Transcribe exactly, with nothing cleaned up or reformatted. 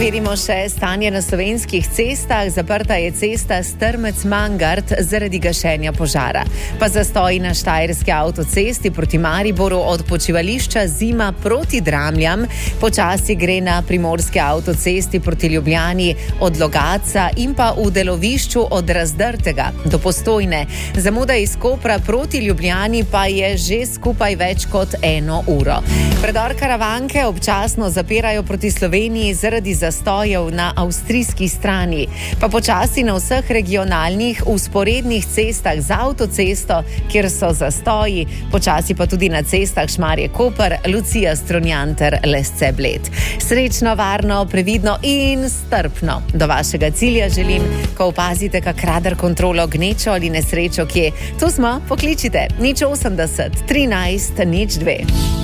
Preverimo še stanje na slovenskih cestah. Zaprta je cesta Strmec-Mangart zaradi gašenja požara. Pa zastoji na štajerski avtocesti proti Mariboru od počivališča Zima proti Dramljam. Počasi gre na primorski avtocesti proti Ljubljani od Logatca in pa v delovišču od Razdrtega do Postojne. Zamuda iz Kopra proti Ljubljani pa je že skupaj več kot eno uro. Predor Karavanke občasno zapirajo proti Sloveniji zaradi zastojev na avstrijski strani. Pa počasi na vseh regionalnih vzporednih cestah z avtocesto, kjer so zastoji, počasi pa tudi na cestah Šmarje-Koper, Lucija-Strunjan ter Lesce-Bled. Srečno, varno, previdno in strpno. Do vašega cilja želim, ko opazite kak radar kontrolo, gnečo ali nesrečo, kje. Tu smo, pokličite nič osemdeset trinajst nič dve.